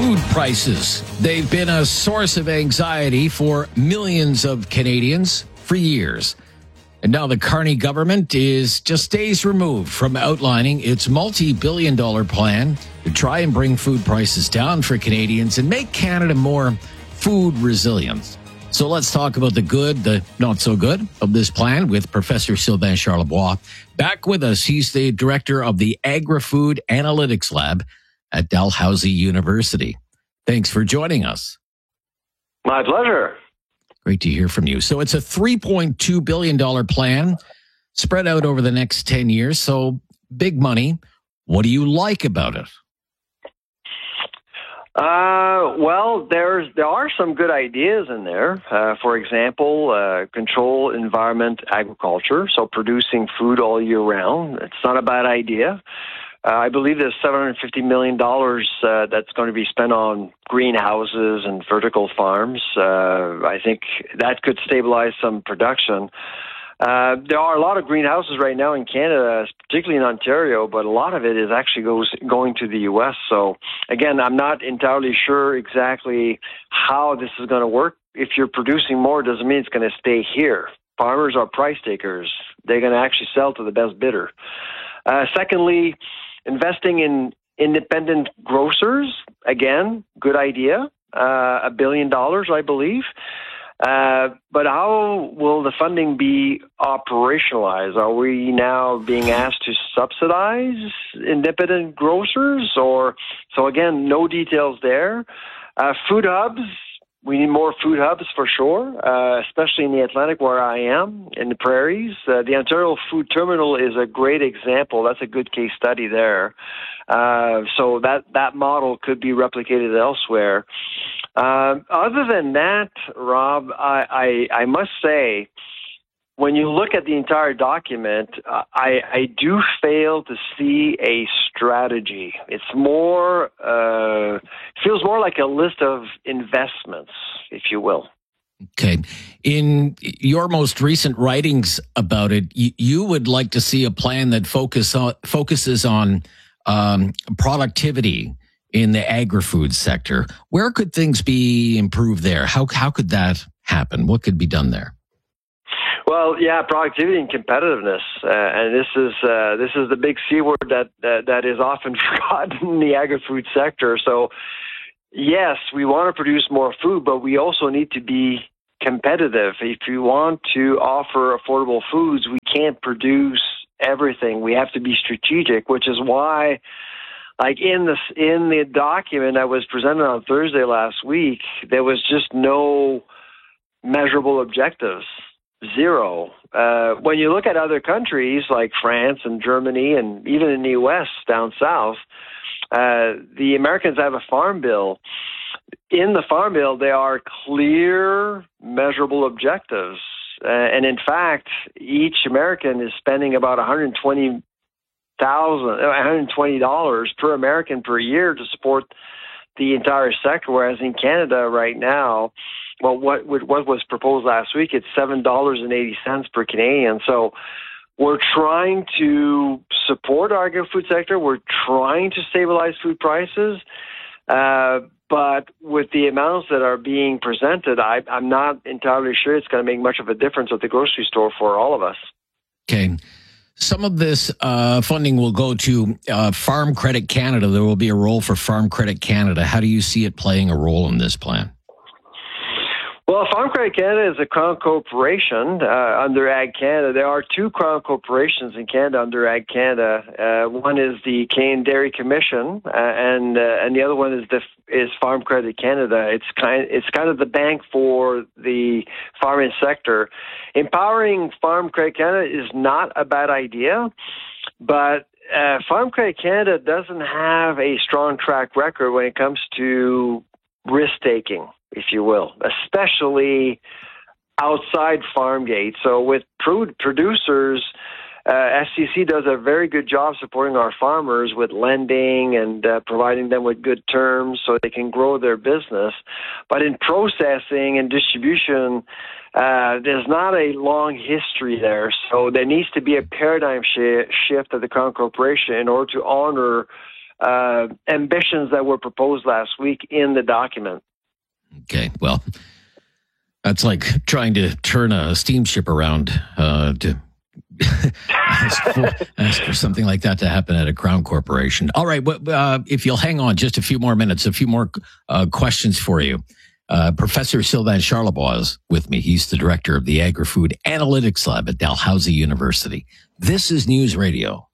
Food prices. They've been a source of anxiety for millions of Canadians for years. And now the Carney government is just days removed from outlining its multi-billion-dollar plan to try and bring food prices down for Canadians and make Canada more food resilient. So let's talk about the good, the not so good of this plan with Professor Sylvain Charlebois. Back with us, he's the director of the Agri-Food Analytics Lab at Dalhousie University. Thanks for joining us. My pleasure. Great to hear from you. So it's a $3.2 billion plan spread out over the next 10 years. So big money. What do you like about it? Well, there are some good ideas in there. For example, control environment agriculture, so producing food all year round. It's not a bad idea. I believe there's $750 million that's going to be spent on greenhouses and vertical farms. I think that could stabilize some production. There are a lot of greenhouses right now in Canada, particularly in Ontario, but a lot of it is actually going to the U.S. So, again, I'm not entirely sure exactly how this is going to work. If you're producing more, doesn't mean it's going to stay here. Farmers are price takers. They're going to actually sell to the best bidder. Secondly, investing in independent grocers, again, good idea, $1 billion, I believe. But how will the funding be operationalized? Are we now being asked to subsidize independent grocers? So again, no details there. Food hubs. We need more food hubs for sure, especially in the Atlantic where I am, in the prairies. The Ontario Food Terminal is a great example. That's a good case study there. So that model could be replicated elsewhere. Other than that, Rob, I must say, when you look at the entire document, I do fail to see a strategy. It's more, feels more like a list of investments, if you will. Okay. In your most recent writings about it, you would like to see a plan that focuses on productivity in the agri-food sector. Where could things be improved there? How could that happen? What could be done there? Well, yeah, productivity and competitiveness, and this is the big C word that is often forgotten in the agri-food sector. So, yes, we want to produce more food, but we also need to be competitive. If you want to offer affordable foods, we can't produce everything. We have to be strategic, which is why, like in the document that was presented on Thursday last week, there was just no measurable objectives. Zero. When you look at other countries like France and Germany and even in the U.S. down south, the Americans have a farm bill. In the farm bill, there are clear, measurable objectives. And in fact, each American is spending about $120 per American per year to support the entire sector, whereas in Canada right now, well, what was proposed last week, it's $7.80 per Canadian. So we're trying to support our agri-food sector. We're trying to stabilize food prices. But with the amounts that are being presented, I'm not entirely sure it's going to make much of a difference at the grocery store for all of us. Okay. Some of this funding will go to Farm Credit Canada. There will be a role for Farm Credit Canada. How do you see it playing a role in this plan? Well, Farm Credit Canada is a Crown corporation under Ag Canada. There are two Crown corporations in Canada under Ag Canada. One is the Canadian Dairy Commission, and the other one is Farm Credit Canada. It's kind of the bank for the farming sector. Empowering Farm Credit Canada is not a bad idea, but Farm Credit Canada doesn't have a strong track record when it comes to risk-taking, if you will, especially outside farm gate. So with producers, FCC does a very good job supporting our farmers with lending and providing them with good terms so they can grow their business. But in processing and distribution, there's not a long history there. So there needs to be a paradigm shift at the Crown Corporation in order to honor ambitions that were proposed last week in the document. Okay, well, that's like trying to turn a steamship around to ask for something like that to happen at a Crown Corporation. All right, if you'll hang on just a few more minutes, a few more questions for you. Professor Sylvain Charlebois is with me. He's the director of the Agri-Food Analytics Lab at Dalhousie University. This is News Radio.